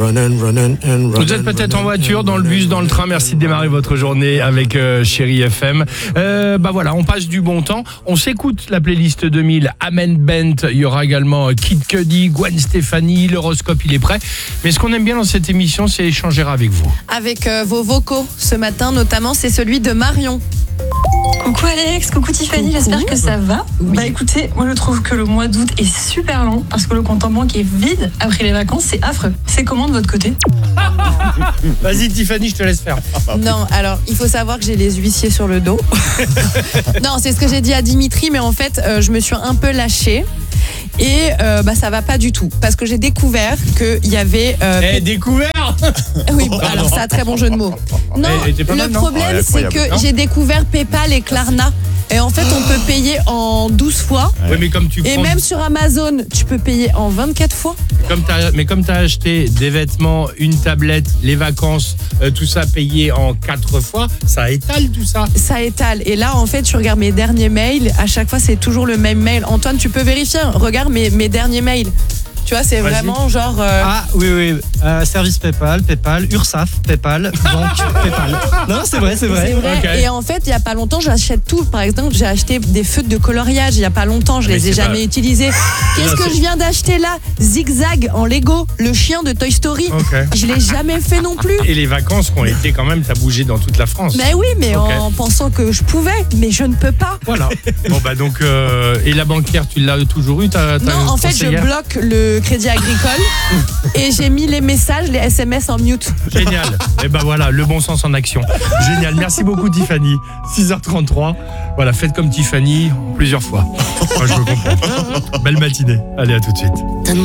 Vous êtes peut-être en voiture, dans le bus, dans le train. Merci de démarrer votre journée avec Chérie FM. Voilà, on passe du bon temps. On s'écoute la playlist 2000. Amen Bent. Il y aura également Kid Cudi, Gwen Stefani. L'horoscope, il est prêt. Mais ce qu'on aime bien dans cette émission, c'est échanger avec vous. Avec vos vocaux ce matin, notamment, c'est celui de Marion. Coucou Alex, coucou Tiffany, j'espère que ça va. Oui. Bah écoutez, moi je trouve que le mois d'août est super long parce que le compte en banque est vide après les vacances, c'est affreux. C'est comment de votre côté? Vas-y Tiffany, je te laisse faire. Non, alors il faut savoir que j'ai les huissiers sur le dos. Non, c'est ce que j'ai dit à Dimitri, mais en fait, je me suis un peu lâchée. Et ça va pas du tout parce que j'ai découvert qu'il y avait Découvert. oui, alors c'est un très bon jeu de mots. Non, le problème c'est que j'ai découvert PayPal et Klarna. Et en fait, on peut payer en 12 fois. Ouais, mais comme tu Et prends... même sur Amazon, tu peux payer en 24 fois. Comme t'as acheté des vêtements, une tablette, les vacances, tout ça payé en 4 fois, ça étale tout ça. Ça étale. Et là, en fait, je regarde mes derniers mails. À chaque fois, c'est toujours le même mail. Antoine, tu peux vérifier. Regarde mes derniers mails. Tu vois, c'est vraiment genre... Ah oui, service PayPal, URSSAF, PayPal, banque, PayPal. Non, c'est vrai. C'est vrai. Okay. Et en fait, il n'y a pas longtemps, j'achète tout. Par exemple, j'ai acheté des feutres de coloriage il n'y a pas longtemps. Je les ai jamais utilisés. Qu'est-ce que je viens d'acheter là? Zigzag en Lego, le chien de Toy Story. Okay. Je l'ai jamais fait non plus. Et les vacances qui ont été quand même, t'as bougé dans toute la France. Mais oui, mais en pensant que je pouvais, mais je ne peux pas. Voilà. Bon donc, et la banquière, tu l'as toujours eu? Non, en fait, je bloque le Crédit Agricole et j'ai mis les messages, les SMS en mute. Génial. Et voilà, le bon sens en action. Génial. Merci beaucoup Tiffany. 6h33. Voilà, faites comme Tiffany plusieurs fois. Moi, je me comprends. Belle matinée. Allez, à tout de suite.